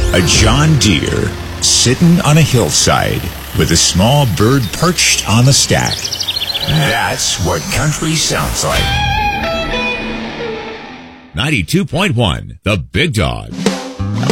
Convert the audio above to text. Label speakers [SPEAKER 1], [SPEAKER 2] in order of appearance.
[SPEAKER 1] A John Deere sitting on a hillside with a small bird perched on the stack. That's what country sounds like. 92.1, The Big Dog.